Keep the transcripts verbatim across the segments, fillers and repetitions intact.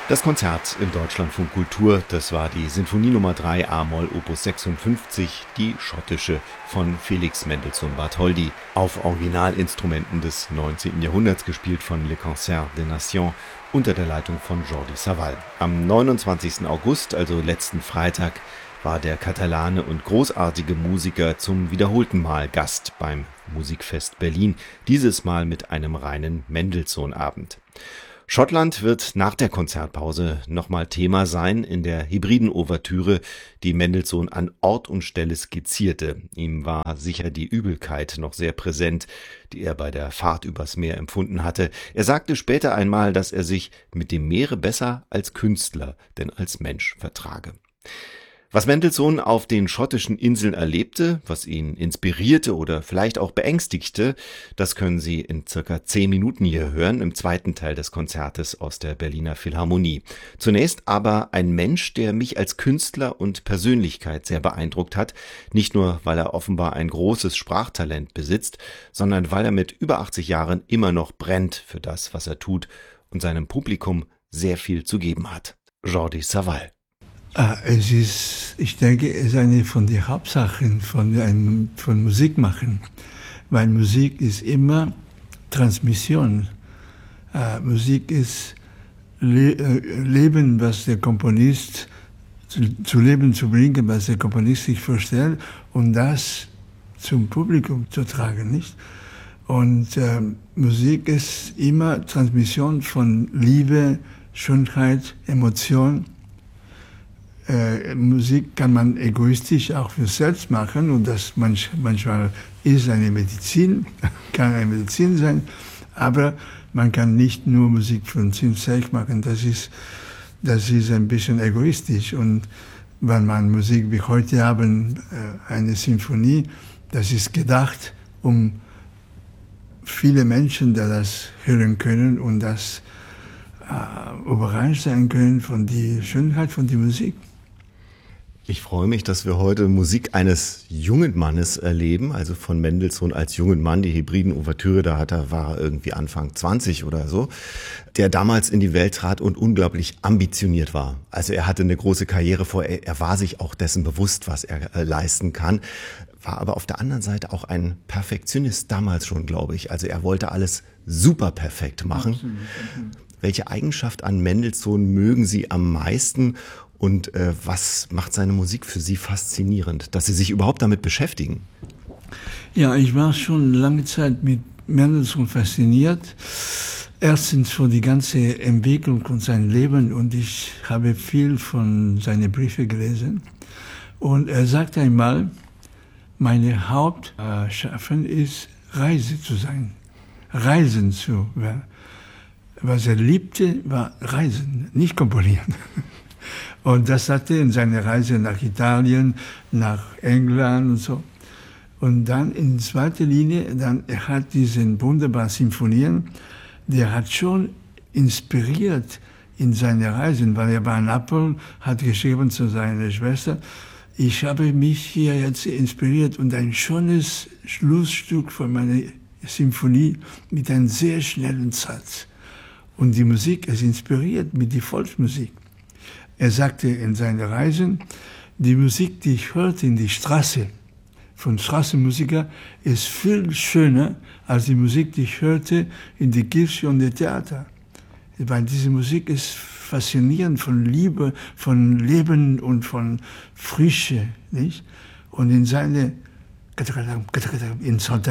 Das Konzert im Deutschlandfunk Kultur, das war die Sinfonie Nummer drei a-Moll Opus sechsundfünfzig, die schottische von Felix Mendelssohn Bartholdy, auf Originalinstrumenten des neunzehnten Jahrhunderts, gespielt von Le Concert des Nations unter der Leitung von Jordi Savall. Am neunundzwanzigsten August, also letzten Freitag, war der Katalane und großartige Musiker zum wiederholten Mal Gast beim Musikfest Berlin, dieses Mal mit einem reinen Mendelssohn-Abend. Schottland wird nach der Konzertpause nochmal Thema sein in der hybriden Ouvertüre, die Mendelssohn an Ort und Stelle skizzierte. Ihm war sicher die Übelkeit noch sehr präsent, die er bei der Fahrt übers Meer empfunden hatte. Er sagte später einmal, dass er sich mit dem Meere besser als Künstler denn als Mensch vertrage. Was Mendelssohn auf den schottischen Inseln erlebte, was ihn inspirierte oder vielleicht auch beängstigte, das können Sie in circa zehn Minuten hier hören, im zweiten Teil des Konzertes aus der Berliner Philharmonie. Zunächst aber ein Mensch, der mich als Künstler und Persönlichkeit sehr beeindruckt hat, nicht nur, weil er offenbar ein großes Sprachtalent besitzt, sondern weil er mit über achtzig Jahren immer noch brennt für das, was er tut und seinem Publikum sehr viel zu geben hat. Jordi Savall. Ah, es ist, ich denke, es ist eine von den Hauptsachen von, einem, von Musik machen, weil Musik ist immer Transmission. Ah, Musik ist Le äh, Leben, was der Komponist zu, zu Leben zu bringen, was der Komponist sich vorstellt und das zum Publikum zu tragen, nicht? Und äh, Musik ist immer Transmission von Liebe, Schönheit, Emotion. Äh, Musik kann man egoistisch auch für selbst machen und das manch, manchmal ist eine Medizin, kann eine Medizin sein, aber man kann nicht nur Musik für sich selbst machen, das ist, das ist ein bisschen egoistisch. Und wenn man Musik wie heute haben, äh, eine Sinfonie, das ist gedacht, um viele Menschen, die das hören können und das äh, überrascht sein können von der Schönheit von der Musik. Ich freue mich, dass wir heute Musik eines jungen Mannes erleben, also von Mendelssohn als jungen Mann. Die hybriden Ouvertüre, da hat er, war er irgendwie Anfang zwanzig oder so, der damals in die Welt trat und unglaublich ambitioniert war. Also er hatte eine große Karriere vor, er, er war sich auch dessen bewusst, was er äh, leisten kann, war aber auf der anderen Seite auch ein Perfektionist damals schon, glaube ich. Also er wollte alles super perfekt machen. Absolut. Welche Eigenschaft an Mendelssohn mögen Sie am meisten? Und äh, was macht seine Musik für Sie faszinierend, dass Sie sich überhaupt damit beschäftigen? Ja, ich war schon lange Zeit mit Mendelssohn fasziniert. Erstens für die ganze Entwicklung von seinem Leben und ich habe viel von seinen Briefen gelesen. Und er sagte einmal, meine Hauptschaffen ist, Reise zu sein, Reisen zu werden. Was er liebte, war Reisen, nicht komponieren. Und das hatte in seiner Reise nach Italien, nach England und so. Und dann in zweiter Linie, dann er hat diese wunderbaren Sinfonien, der hat schon inspiriert in seinen Reisen, weil er war in Neapel, hat geschrieben zu seiner Schwester, ich habe mich hier jetzt inspiriert und ein schönes Schlussstück von meiner Sinfonie mit einem sehr schnellen Satz. Und die Musik ist inspiriert mit der Volksmusik. Er sagte in seinen Reisen, die Musik, die ich hörte in die Straße von Straßenmusikern, ist viel schöner als die Musik, die ich hörte in die Kirche und im Theater. Weil diese Musik ist faszinierend von Liebe, von Leben und von Frische, nicht? Und in seine in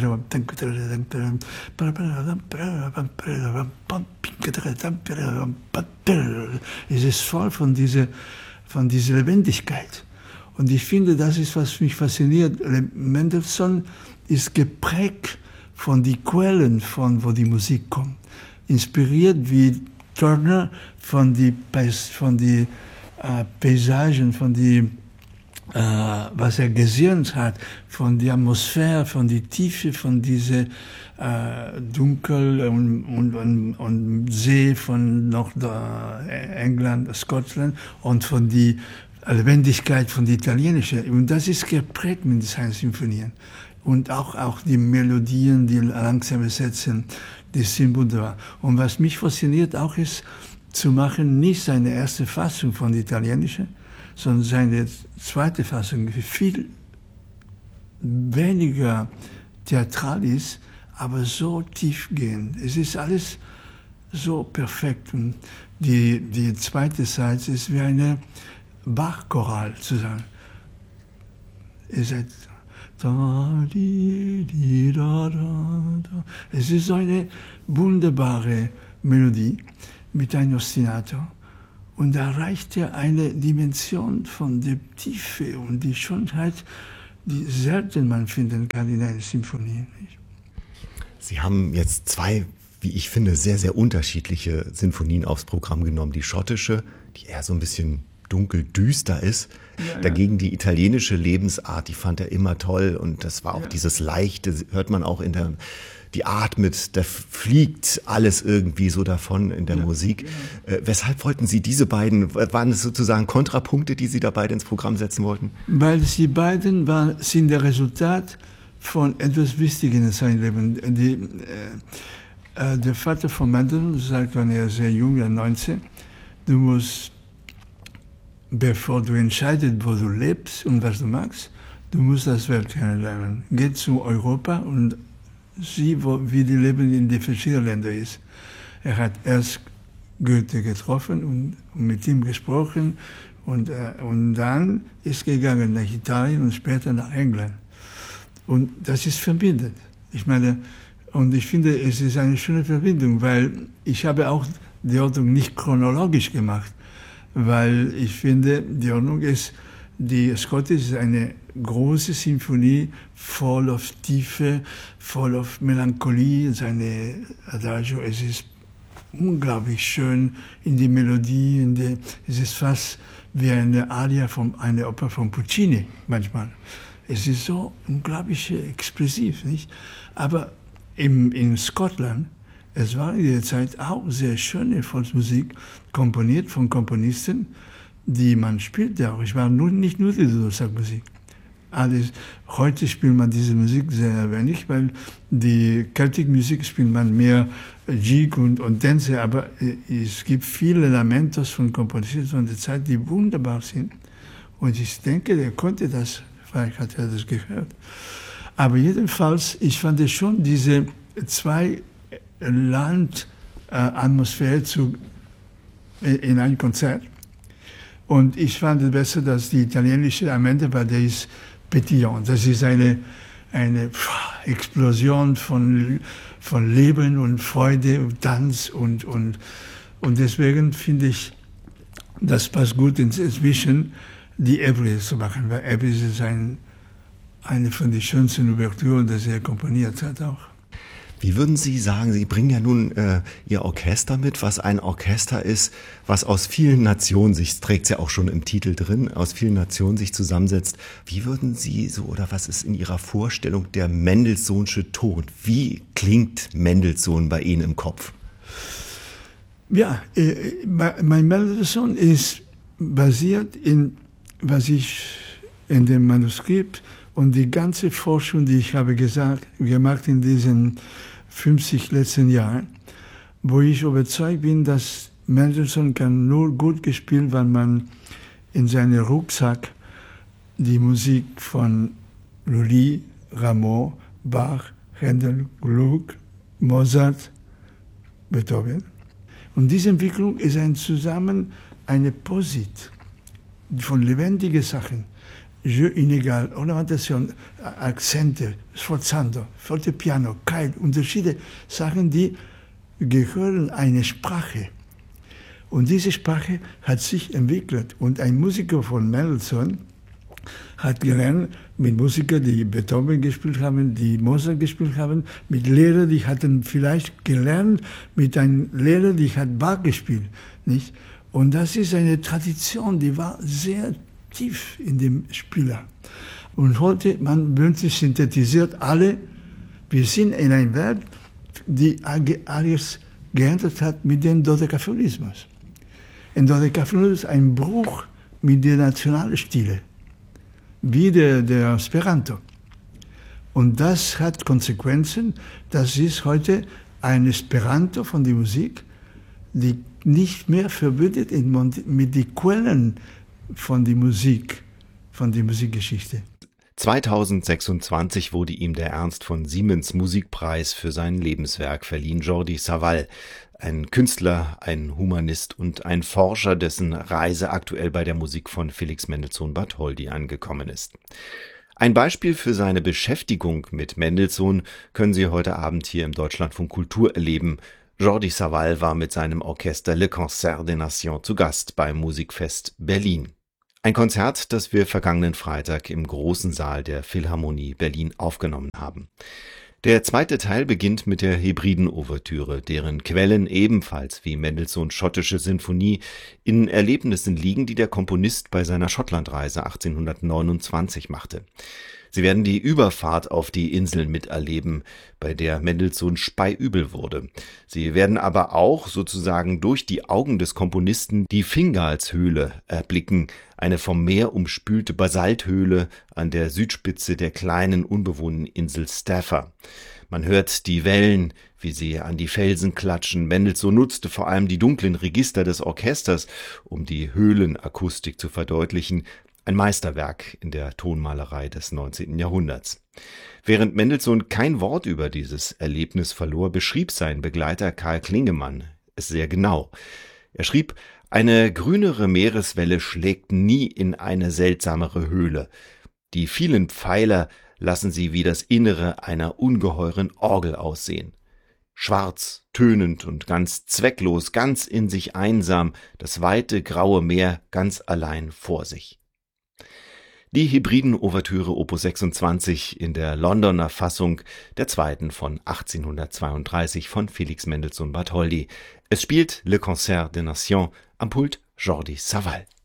es ist voll von dieser, von dieser Lebendigkeit. Und ich finde, das ist, was mich fasziniert. Mendelssohn ist geprägt von den Quellen, von wo die Musik kommt. Inspiriert wie Turner von den von die, äh, Paysagen, von den Uh, was er gesehen hat, von der Atmosphäre, von der Tiefe, von dieser uh, Dunkel und, und, und, und See von noch England, Scotland und von der Lebendigkeit von der italienischen. Und das ist geprägt mit seinen Sinfonien. Und auch, auch die Melodien, die langsame Sätze, die sind wunderbar. Und was mich fasziniert auch ist, zu machen, nicht seine erste Fassung von der italienischen, sondern seine zweite Fassung, die viel weniger theatral ist, aber so tiefgehend. Es ist alles so perfekt. Und die, die zweite Seite ist wie eine Bachchoral zu sagen. Es ist, es ist so eine wunderbare Melodie mit einem Ostinato. Und da erreicht er eine Dimension von der Tiefe und die Schönheit, die selten man finden kann in einer Symphonie. Sie haben jetzt zwei, wie ich finde, sehr, sehr unterschiedliche Sinfonien aufs Programm genommen. Die schottische, die eher so ein bisschen dunkel düster ist. Ja, Dagegen ja. die italienische Lebensart, die fand er immer toll. Und das war auch ja. dieses Leichte, hört man auch in der, die atmet, da fliegt alles irgendwie so davon in der ja, Musik. Ja. Äh, weshalb wollten Sie diese beiden, waren es sozusagen Kontrapunkte, die Sie da beide ins Programm setzen wollten? Weil sie beiden waren, sind der Resultat von etwas Wichtigem in seinem Leben. Die, äh, äh, der Vater von Mendelssohn sagt, wenn er sehr jung war, neunzehn, du musst, bevor du entscheidest, wo du lebst und was du magst, du musst das Welt kennenlernen. Geh zu Europa und sieh, wo, wie die Leben in den verschiedenen Ländern ist. Er hat erst Goethe getroffen und, und mit ihm gesprochen und, äh, und dann ist gegangen nach Italien und später nach England. Und das ist verbindet. Ich meine, und ich finde, es ist eine schöne Verbindung, weil ich habe auch die Ordnung nicht chronologisch gemacht, weil ich finde, die Ordnung ist, die Scottish ist eine große Symphonie, voll of Tiefe, voll of Melancholie, seine Adagio, es ist unglaublich schön in die Melodie, in die, es ist fast wie eine Aria von einer Oper von Puccini manchmal. Es ist so unglaublich expressiv, nicht? Aber im, in Schottland, es war in der Zeit auch sehr schöne Volksmusik, komponiert von Komponisten, die man spielte auch. Ich war nur, nicht nur die Dudelsackmusik. Alles. Heute spielt man diese Musik sehr wenig, weil die Celtic Musik spielt man mehr Jig und, und Tänze, aber es gibt viele Lamentos von Komponisten von der Zeit, die wunderbar sind. Und ich denke, er konnte das, vielleicht hat er das gehört. Aber jedenfalls, ich fand schon diese zwei Landatmosphäre zu in ein Konzert. Und ich fand es besser, dass die italienische am Ende, weil der ist pétillant. Das ist eine, eine Explosion von, von Leben und Freude und Tanz. Und, und, und deswegen finde ich, das passt gut inzwischen, die Ebris zu machen. Weil Ebris ist ein, eine von den schönsten Ouvertüren, die er komponiert hat auch. Wie würden Sie sagen, Sie bringen ja nun äh, Ihr Orchester mit, was ein Orchester ist, was aus vielen Nationen sich, trägt es ja auch schon im Titel drin, aus vielen Nationen sich zusammensetzt. Wie würden Sie so, oder was ist in Ihrer Vorstellung der Mendelssohnsche Ton? Wie klingt Mendelssohn bei Ihnen im Kopf? Ja, äh, mein Mendelssohn ist basiert in, was ich in dem Manuskript und die ganze Forschung, die ich habe gesagt, gemacht in diesen fünfzig letzten Jahren, wo ich überzeugt bin, dass Mendelssohn kann nur gut gespielt, wenn man in seinen Rucksack die Musik von Lully, Rameau, Bach, Händel, Gluck, Mozart, Beethoven. Und diese Entwicklung ist ein Zusammen, eine Posit von lebendigen Sachen. Jeu inegal, Ornamentation, Akzente, Sforzando, Fortepiano, Keil, Unterschiede, Sachen, die gehören einer Sprache. Und diese Sprache hat sich entwickelt. Und ein Musiker von Mendelssohn hat gelernt mit Musikern, die Beethoven gespielt haben, die Mozart gespielt haben, mit Lehrern, die hatten vielleicht gelernt, mit einem Lehrer, die hat Bach gespielt. Nicht? Und das ist eine Tradition, die war sehr tief in dem Spieler. Und heute, man plötzlich synthetisiert alle, wir sind in einer Welt, die alles geändert hat mit dem Dodekaphonismus. Ein Dodekaphonismus ist ein Bruch mit den nationalen Stilen, wie der, der Esperanto. Und das hat Konsequenzen, das ist heute ein Esperanto von der Musik, die nicht mehr verbündet sind mit den Quellen von der Musik, von der Musikgeschichte. zweitausendsechsundzwanzig wurde ihm der Ernst von Siemens Musikpreis für sein Lebenswerk verliehen. Jordi Savall, ein Künstler, ein Humanist und ein Forscher, dessen Reise aktuell bei der Musik von Felix Mendelssohn Bartholdy angekommen ist. Ein Beispiel für seine Beschäftigung mit Mendelssohn können Sie heute Abend hier im Deutschlandfunk Kultur erleben. Jordi Savall war mit seinem Orchester Le Concert des Nations zu Gast beim Musikfest Berlin. Ein Konzert, das wir vergangenen Freitag im großen Saal der Philharmonie Berlin aufgenommen haben. Der zweite Teil beginnt mit der Hebriden-Ouvertüre, deren Quellen ebenfalls wie Mendelssohns schottische Sinfonie in Erlebnissen liegen, die der Komponist bei seiner Schottlandreise achtzehnhundertneunundzwanzig machte. Sie werden die Überfahrt auf die Inseln miterleben, bei der Mendelssohn speiübel wurde. Sie werden aber auch sozusagen durch die Augen des Komponisten die Fingalshöhle erblicken, eine vom Meer umspülte Basalthöhle an der Südspitze der kleinen unbewohnten Insel Staffa. Man hört die Wellen, wie sie an die Felsen klatschen. Mendelssohn nutzte vor allem die dunklen Register des Orchesters, um die Höhlenakustik zu verdeutlichen. Ein Meisterwerk in der Tonmalerei des neunzehnten Jahrhunderts. Während Mendelssohn kein Wort über dieses Erlebnis verlor, beschrieb sein Begleiter Karl Klingemann es sehr genau. Er schrieb: Eine grünere Meereswelle schlägt nie in eine seltsamere Höhle. Die vielen Pfeiler lassen sie wie das Innere einer ungeheuren Orgel aussehen. Schwarz, tönend und ganz zwecklos, ganz in sich einsam, das weite graue Meer ganz allein vor sich. Die Hebriden-Ouvertüre Opus sechsundzwanzig in der Londoner Fassung der zweiten von achtzehnhundertzweiunddreißig von Felix Mendelssohn Bartholdy. Es spielt Le Concert des Nations, am Pult Jordi Savall.